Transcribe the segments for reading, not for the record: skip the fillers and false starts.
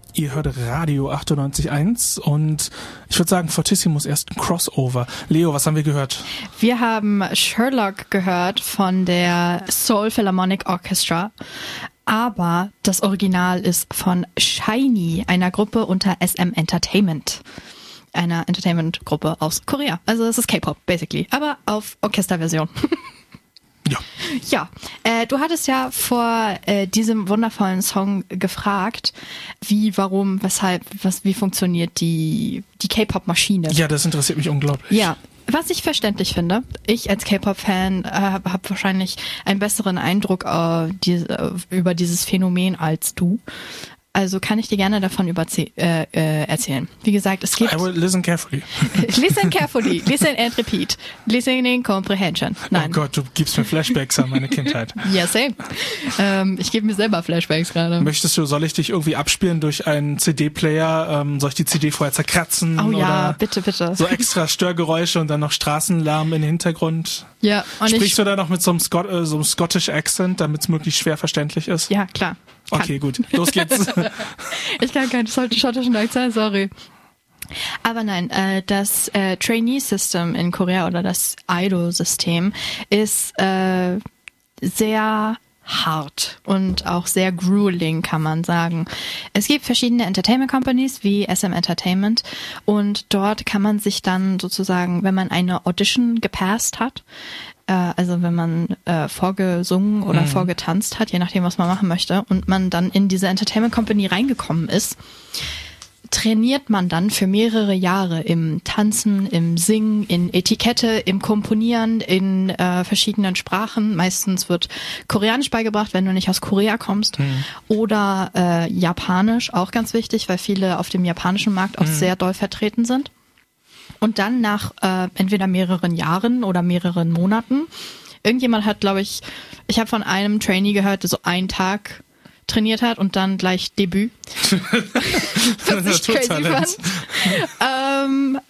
Ihr hört Radio 98.1 und ich würde sagen, Fortissimus erst ein Crossover. Leo, was haben wir gehört? Wir haben Sherlock gehört von der Seoul Philharmonic Orchestra, aber das Original ist von SHINee, einer Gruppe unter SM Entertainment. Einer Entertainment-Gruppe aus Korea. Also es ist K-Pop, basically, aber auf Orchesterversion. Ja, du hattest ja vor diesem wundervollen Song gefragt, wie, warum, weshalb, wie funktioniert die K-Pop-Maschine. Ja, das interessiert mich unglaublich. Ja, was ich verständlich finde, ich als K-Pop-Fan habe wahrscheinlich einen besseren Eindruck über dieses Phänomen als du. Also kann ich dir gerne davon erzählen. Wie gesagt, es gibt... I will listen carefully. Listen carefully. Listen and repeat. Listening comprehension. Nein. Oh Gott, du gibst mir Flashbacks an meine Kindheit. Ja, same. Ich gebe mir selber Flashbacks gerade. Soll ich dich irgendwie abspielen durch einen CD-Player? Soll ich die CD vorher zerkratzen? Oh ja, oder bitte. So extra Störgeräusche und dann noch Straßenlärm im Hintergrund? Ja. Und sprichst du da noch mit so einem Scottish Accent, damit es möglichst schwer verständlich ist? Ja, klar. Okay, gut. Los geht's. Ich kann keinen schottischen Akzent, sorry. Aber nein, das Trainee-System in Korea oder das Idol-System ist sehr hart und auch sehr grueling, kann man sagen. Es gibt verschiedene Entertainment Companies wie SM Entertainment und dort kann man sich dann sozusagen, wenn man eine Audition gepasst hat, also wenn man vorgesungen oder vorgetanzt hat, je nachdem, was man machen möchte, und man dann in diese Entertainment Company reingekommen ist, trainiert man dann für mehrere Jahre im Tanzen, im Singen, in Etikette, im Komponieren, in verschiedenen Sprachen. Meistens wird Koreanisch beigebracht, wenn du nicht aus Korea kommst. Oder Japanisch, auch ganz wichtig, weil viele auf dem japanischen Markt auch sehr doll vertreten sind. Und dann nach entweder mehreren Jahren oder mehreren Monaten, irgendjemand hat, glaube ich habe von einem Trainee gehört, der so einen Tag trainiert hat und dann gleich Debüt. Was ich crazy fand.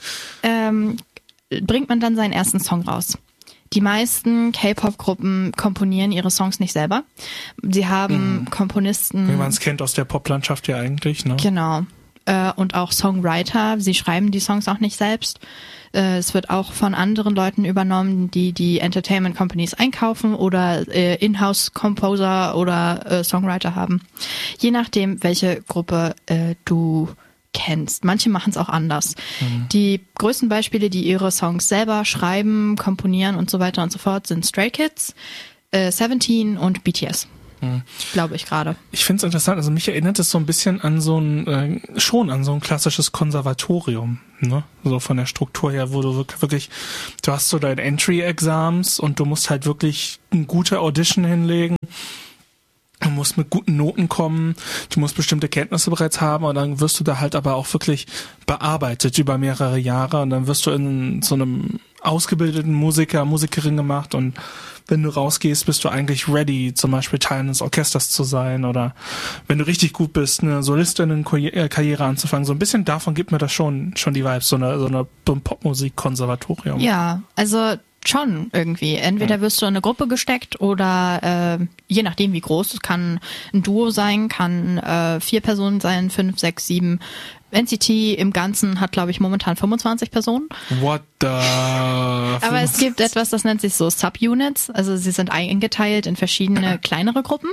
Bringt man dann seinen ersten Song raus. Die meisten K-Pop-Gruppen komponieren ihre Songs nicht selber. Sie haben Komponisten. Wie man es kennt aus der Poplandschaft ja eigentlich, ne? Genau. Und auch Songwriter. Sie schreiben die Songs auch nicht selbst. Es wird auch von anderen Leuten übernommen, die Entertainment Companies einkaufen oder Inhouse Composer oder Songwriter haben. Je nachdem, welche Gruppe du kennst. Manche machen es auch anders. Die größten Beispiele, die ihre Songs selber schreiben, komponieren und so weiter und so fort, sind Stray Kids, Seventeen und BTS. Glaube ich gerade. Ich finde es interessant, also mich erinnert es so ein bisschen an so ein klassisches Konservatorium, ne? So von der Struktur her, wo du wirklich, du hast so deine Entry-Exams und du musst halt wirklich eine gute Audition hinlegen. Du musst mit guten Noten kommen, du musst bestimmte Kenntnisse bereits haben und dann wirst du da halt aber auch wirklich bearbeitet über mehrere Jahre und dann wirst du in so einem ausgebildeten Musikerin gemacht und wenn du rausgehst, bist du eigentlich ready, zum Beispiel Teil eines Orchesters zu sein oder wenn du richtig gut bist, eine Solistinnen-Karriere anzufangen. So ein bisschen davon gibt mir das schon die Vibes, so eine Popmusik-Konservatorium. Ja, also schon irgendwie. Entweder wirst du in eine Gruppe gesteckt oder je nachdem wie groß, es kann ein Duo sein, kann 4 Personen sein, 5, 6, 7. NCT im Ganzen hat, glaube ich, momentan 25 Personen. What the... Aber es gibt etwas, das nennt sich so Subunits. Also sie sind eingeteilt in verschiedene kleinere Gruppen.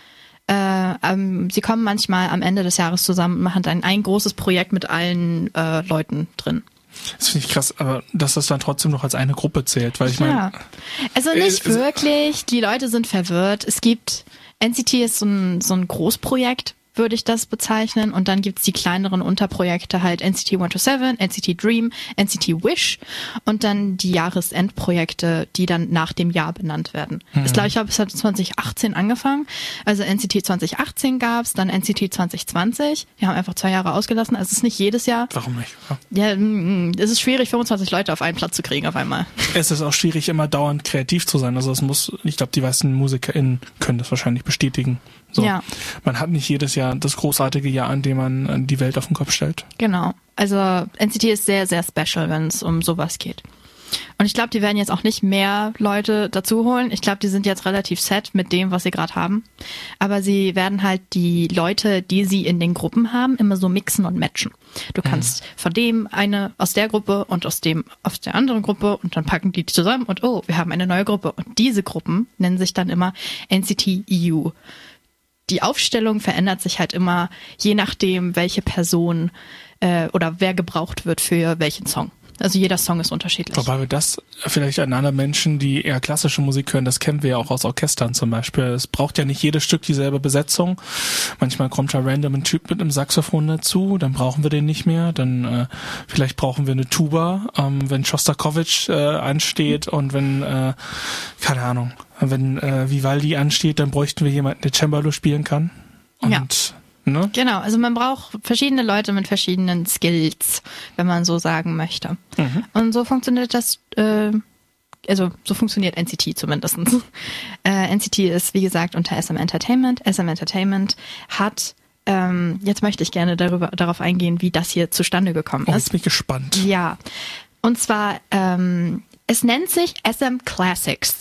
Sie kommen manchmal am Ende des Jahres zusammen und machen dann ein großes Projekt mit allen Leuten drin. Das finde ich krass, aber dass das dann trotzdem noch als eine Gruppe zählt, weil ich meine... Ja, also nicht wirklich. Die Leute sind verwirrt. Es gibt... NCT ist so ein Großprojekt, würde ich das bezeichnen. Und dann gibt's die kleineren Unterprojekte halt NCT 127, NCT Dream, NCT Wish und dann die Jahresendprojekte, die dann nach dem Jahr benannt werden. Ich glaube, es hat 2018 angefangen. Also NCT 2018 gab's, dann NCT 2020. Die haben einfach 2 Jahre ausgelassen. Also es ist nicht jedes Jahr. Warum nicht? Ja, es ist schwierig, 25 Leute auf einen Platz zu kriegen auf einmal. Es ist auch schwierig, immer dauernd kreativ zu sein. Also ich glaube, die meisten MusikerInnen können das wahrscheinlich bestätigen. So. Ja. Man hat nicht jedes Jahr das großartige Jahr, an dem man die Welt auf den Kopf stellt. Genau. Also NCT ist sehr, sehr special, wenn es um sowas geht. Und ich glaube, die werden jetzt auch nicht mehr Leute dazu holen. Ich glaube, die sind jetzt relativ set mit dem, was sie gerade haben. Aber sie werden halt die Leute, die sie in den Gruppen haben, immer so mixen und matchen. Du kannst von dem eine aus der Gruppe und aus dem aus der anderen Gruppe und dann packen die zusammen und wir haben eine neue Gruppe. Und diese Gruppen nennen sich dann immer NCT EU. Die Aufstellung verändert sich halt immer, je nachdem, welche Person oder wer gebraucht wird für welchen Song. Also jeder Song ist unterschiedlich. Wobei wir das vielleicht an anderen Menschen, die eher klassische Musik hören, das kennen wir ja auch aus Orchestern zum Beispiel. Es braucht ja nicht jedes Stück dieselbe Besetzung. Manchmal kommt da random ein Typ mit einem Saxophon dazu, dann brauchen wir den nicht mehr. Dann vielleicht brauchen wir eine Tuba, wenn Schostakowitsch ansteht und wenn, keine Ahnung, wenn Vivaldi ansteht, dann bräuchten wir jemanden, der Cembalo spielen kann. Und ja. Ne? Genau, also man braucht verschiedene Leute mit verschiedenen Skills, wenn man so sagen möchte. Und so funktioniert das, also so funktioniert NCT zumindest. NCT ist, wie gesagt, unter SM Entertainment. SM Entertainment hat, jetzt möchte ich gerne darauf eingehen, wie das hier zustande gekommen ist. Jetzt bin ich gespannt. Ja, und zwar, es nennt sich SM Classics.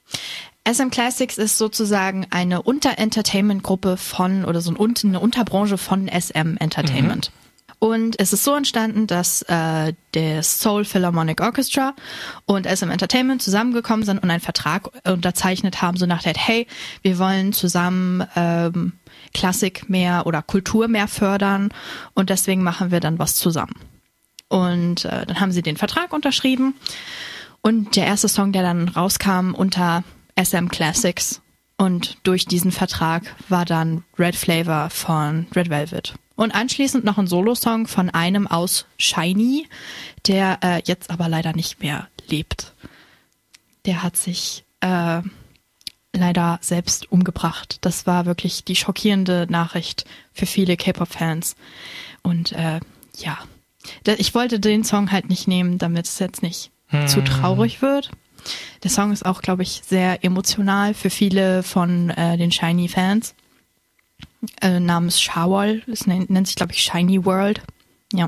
SM Classics ist sozusagen eine Unter-Entertainment-Gruppe oder so eine Unterbranche von SM Entertainment. Und es ist so entstanden, dass der Seoul Philharmonic Orchestra und SM Entertainment zusammengekommen sind und einen Vertrag unterzeichnet haben, so nach der, hey, wir wollen zusammen Klassik mehr oder Kultur mehr fördern und deswegen machen wir dann was zusammen. Und dann haben sie den Vertrag unterschrieben und der erste Song, der dann rauskam unter SM Classics und durch diesen Vertrag war dann Red Flavor von Red Velvet. Und anschließend noch ein Solosong von einem aus SHINee, der jetzt aber leider nicht mehr lebt. Der hat sich leider selbst umgebracht. Das war wirklich die schockierende Nachricht für viele K-Pop-Fans. Und ja, ich wollte den Song halt nicht nehmen, damit es jetzt nicht zu traurig wird. Der Song ist auch, glaube ich, sehr emotional für viele von den SHINee-Fans. Namens Shawol, es nennt sich, glaube ich, SHINee World. Ja.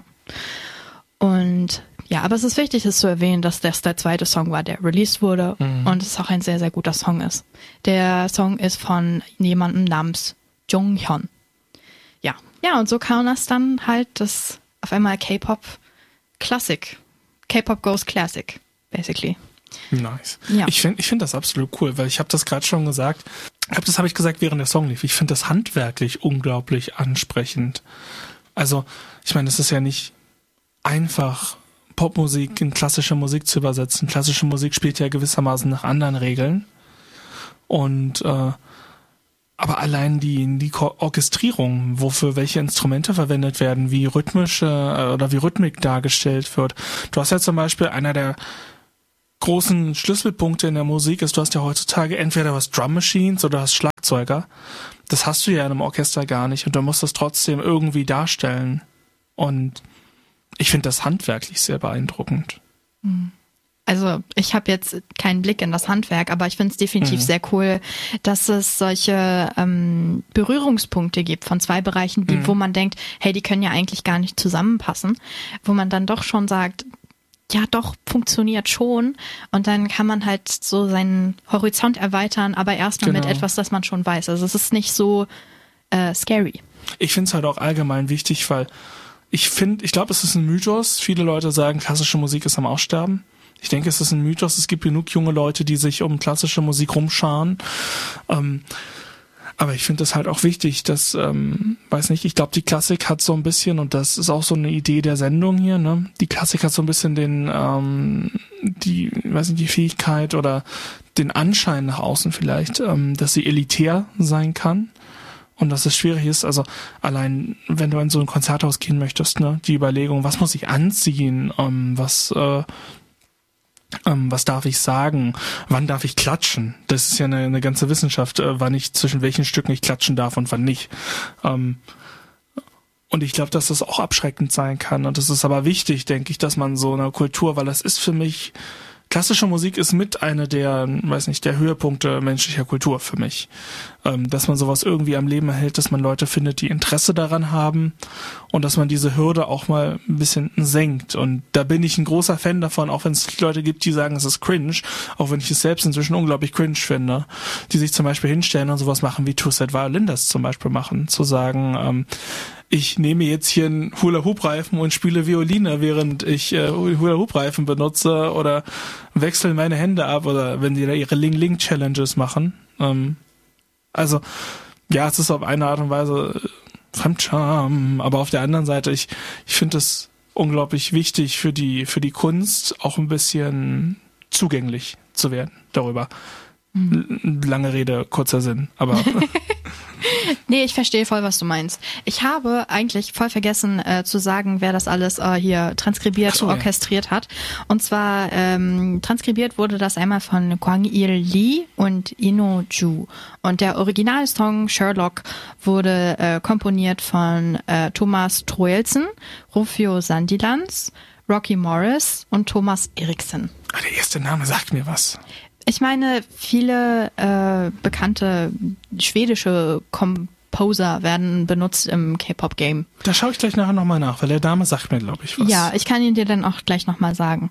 Und ja, aber es ist wichtig, es zu erwähnen, dass das der zweite Song war, der released wurde und es auch ein sehr, sehr guter Song ist. Der Song ist von jemandem namens Jonghyun. Ja. Ja, und so kam das dann halt, dass auf einmal K-Pop goes classic, basically. Nice. Ja. Ich find das absolut cool, weil ich habe das gerade schon gesagt. Das habe ich gesagt, während der Song lief. Ich finde das handwerklich unglaublich ansprechend. Also, ich meine, es ist ja nicht einfach, Popmusik in klassische Musik zu übersetzen. Klassische Musik spielt ja gewissermaßen nach anderen Regeln. Und aber allein die Orchestrierung, wofür welche Instrumente verwendet werden, wie rhythmische oder wie Rhythmik dargestellt wird. Du hast ja zum Beispiel einer der großen Schlüsselpunkte in der Musik ist, du hast ja heutzutage entweder was Drum Machines oder hast Schlagzeuger. Das hast du ja in einem Orchester gar nicht und du musst das trotzdem irgendwie darstellen. Und ich finde das handwerklich sehr beeindruckend. Also ich habe jetzt keinen Blick in das Handwerk, aber ich finde es definitiv sehr cool, dass es solche Berührungspunkte gibt von zwei Bereichen, wo man denkt, hey, die können ja eigentlich gar nicht zusammenpassen, wo man dann doch schon sagt, ja doch, funktioniert schon. Und dann kann man halt so seinen Horizont erweitern, aber erstmal mit etwas, das man schon weiß. Also es ist nicht so scary. Ich finde es halt auch allgemein wichtig, weil ich glaube, es ist ein Mythos. Viele Leute sagen, klassische Musik ist am Aussterben. Ich denke, es ist ein Mythos. Es gibt genug junge Leute, die sich um klassische Musik rumscharen. Aber ich finde es halt auch wichtig, dass, weiß nicht, ich glaube, die Klassik hat so ein bisschen, und das ist auch so eine Idee der Sendung hier, ne? Die Klassik hat so ein bisschen die Fähigkeit oder den Anschein nach außen vielleicht, dass sie elitär sein kann. Und dass es schwierig ist, also allein, wenn du in so ein Konzerthaus gehen möchtest, ne, die Überlegung, was muss ich anziehen, was darf ich sagen, wann darf ich klatschen? Das ist ja eine ganze Wissenschaft, wann ich zwischen welchen Stücken ich klatschen darf und wann nicht. Und ich glaube, dass das auch abschreckend sein kann. Und es ist aber wichtig, denke ich, dass man so eine Kultur, weil das ist für mich klassische Musik ist mit einer der, weiß nicht, der Höhepunkte menschlicher Kultur für mich. Dass man sowas irgendwie am Leben erhält, dass man Leute findet, die Interesse daran haben und dass man diese Hürde auch mal ein bisschen senkt. Und da bin ich ein großer Fan davon, auch wenn es Leute gibt, die sagen, es ist cringe, auch wenn ich es selbst inzwischen unglaublich cringe finde, die sich zum Beispiel hinstellen und sowas machen, wie Two-Set Violin das zum Beispiel machen, zu sagen, ich nehme jetzt hier einen Hula-Hoop-Reifen und spiele Violine, während ich Hula-Hoop-Reifen benutze oder wechsle meine Hände ab oder wenn die da ihre Ling-Ling-Challenges machen. Also, ja, es ist auf eine Art und Weise Fremdscham, aber auf der anderen Seite, ich finde es unglaublich wichtig für die Kunst auch ein bisschen zugänglich zu werden darüber. Lange Rede, kurzer Sinn, aber... Nee, ich verstehe voll, was du meinst. Ich habe eigentlich voll vergessen zu sagen, wer das alles hier transkribiert, orchestriert hat. Und zwar transkribiert wurde das einmal von Kwang-il Lee und Ino Ju. Und der Originalsong Sherlock wurde komponiert von Thomas Troelsen, Rufio Sandilands, Rocky Morris und Thomas Eriksen. Der erste Name sagt mir was. Ich meine, viele bekannte schwedische Composer werden benutzt im K-Pop-Game. Da schaue ich gleich nachher nochmal nach, weil der Name sagt mir, glaube ich, was. Ja, ich kann ihn dir dann auch gleich nochmal sagen.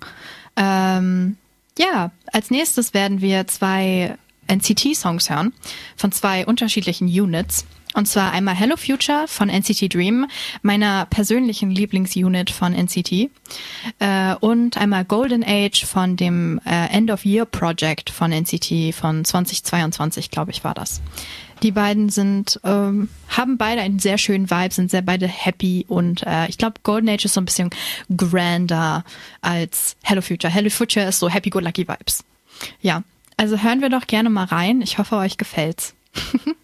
Ja, als nächstes werden wir 2 NCT-Songs hören von 2 unterschiedlichen Units. Und zwar einmal Hello Future von NCT Dream, meiner persönlichen Lieblingsunit von NCT. Und einmal Golden Age von dem End of Year Project von NCT von 2022, glaube ich, war das. Die beiden haben beide einen sehr schönen Vibe, sind beide happy und ich glaube, Golden Age ist so ein bisschen grander als Hello Future. Hello Future ist so happy-go-lucky Vibes. Ja, also hören wir doch gerne mal rein. Ich hoffe, euch gefällt's.